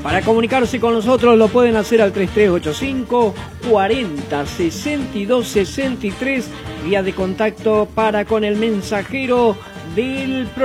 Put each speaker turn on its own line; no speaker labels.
Para comunicarse con nosotros lo pueden hacer al 3385 40 62 63, vía de contacto para con el mensajero del programa.